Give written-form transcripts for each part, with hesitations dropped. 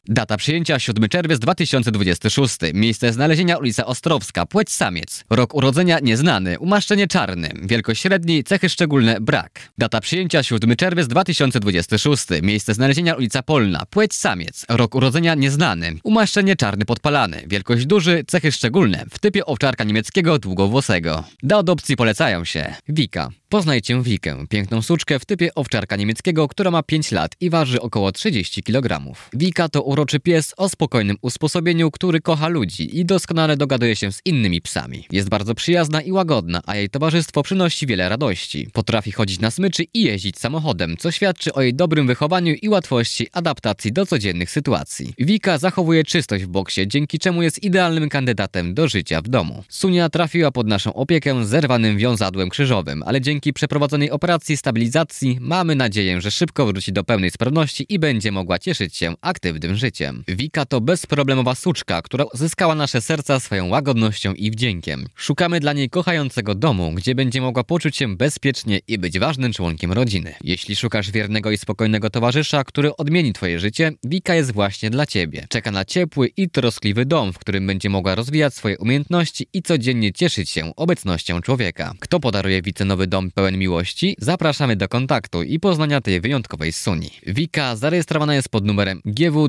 Data przyjęcia 7 czerwiec 2026. Miejsce znalezienia ulica Ostrowska, płeć samiec. Rok urodzenia nieznany, umaszczenie czarny. Wielkość średni, cechy szczególne brak. Data przyjęcia 7 czerwiec 2026. Miejsce znalezienia ulica Polna, płeć samiec. Rok urodzenia nieznany, umaszczenie czarny podpalany. Wielkość duży, cechy szczególne. W typie owczarka niemieckiego długowłosego. Do adopcji polecają się Wika. Poznajcie Wikę, piękną suczkę w typie owczarka niemieckiego, która ma 5 lat i waży około 30 kg. Wika to uroczy pies o spokojnym usposobieniu, który kocha ludzi i doskonale dogaduje się z innymi psami. Jest bardzo przyjazna i łagodna, a jej towarzystwo przynosi wiele radości. Potrafi chodzić na smyczy i jeździć samochodem, co świadczy o jej dobrym wychowaniu i łatwości adaptacji do codziennych sytuacji. Wika zachowuje czystość w boksie, dzięki czemu jest idealnym kandydatem do życia w domu. Sunia trafiła pod naszą opiekę z zerwanym wiązadłem krzyżowym, ale dzięki przeprowadzonej operacji stabilizacji mamy nadzieję, że szybko wróci do pełnej sprawności i będzie mogła cieszyć się aktywnym życiem. Wika to bezproblemowa suczka, która zyskała nasze serca swoją łagodnością i wdziękiem. Szukamy dla niej kochającego domu, gdzie będzie mogła poczuć się bezpiecznie i być ważnym członkiem rodziny. Jeśli szukasz wiernego i spokojnego towarzysza, który odmieni twoje życie, Wika jest właśnie dla ciebie. Czeka na ciepły i troskliwy dom, w którym będzie mogła rozwijać swoje umiejętności i codziennie cieszyć się obecnością człowieka. Kto podaruje Wice nowy dom pełen miłości? Zapraszamy do kontaktu i poznania tej wyjątkowej suni. Wika zarejestrowana jest pod numerem GW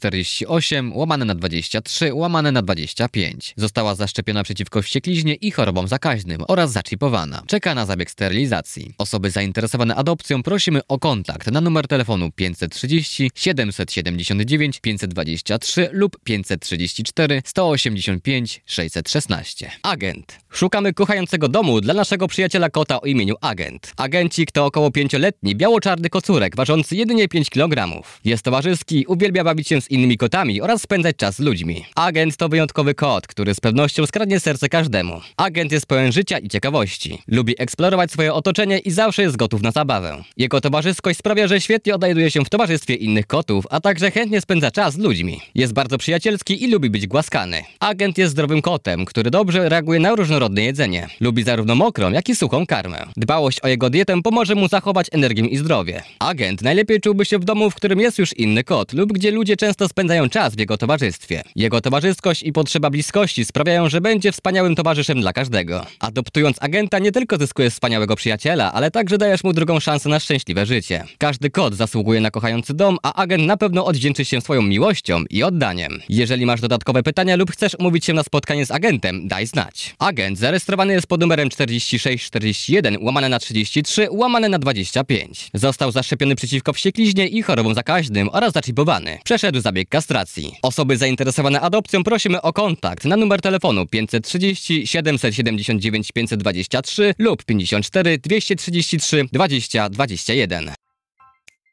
248/23/25. Została zaszczepiona przeciwko wściekliźnie i chorobom zakaźnym oraz zaczipowana. Czeka na zabieg sterylizacji. Osoby zainteresowane adopcją prosimy o kontakt na numer telefonu 530 779 523 lub 534 185 616. Agent. Szukamy kochającego domu dla naszego przyjaciela kota o imieniu Agent. Agencik to około 5-letni, biało-czarny kocurek, ważący jedynie 5 kg. Jest towarzyski, uwielbia bawić się z innymi kotami oraz spędzać czas z ludźmi. Agent to wyjątkowy kot, który z pewnością skradnie serce każdemu. Agent jest pełen życia i ciekawości. Lubi eksplorować swoje otoczenie i zawsze jest gotów na zabawę. Jego towarzyskość sprawia, że świetnie odnajduje się w towarzystwie innych kotów, a także chętnie spędza czas z ludźmi. Jest bardzo przyjacielski i lubi być głaskany. Agent jest zdrowym kotem, który dobrze reaguje na różnorodne jedzenie. Lubi zarówno mokrą, jak i suchą karmę. Dbałość o jego dietę pomoże mu zachować energię i zdrowie. Agent najlepiej czułby się w domu, w którym jest już inny kot lub gdzie ludzie często spędzają czas w jego towarzystwie. Jego towarzyskość i potrzeba bliskości sprawiają, że będzie wspaniałym towarzyszem dla każdego. Adoptując Agenta nie tylko zyskujesz wspaniałego przyjaciela, ale także dajesz mu drugą szansę na szczęśliwe życie. Każdy kot zasługuje na kochający dom, a Agent na pewno odwdzięczy się swoją miłością i oddaniem. Jeżeli masz dodatkowe pytania lub chcesz umówić się na spotkanie z Agentem, daj znać. Agent zarejestrowany jest pod numerem 4641/33/25. Został zaszczepiony przeciwko wściekliźnie i chorobom zakaźnym oraz zaczipowany. Przeszedł zabieg kastracji. Osoby zainteresowane adopcją prosimy o kontakt na numer telefonu 530 779 523 lub 54 233 20 21.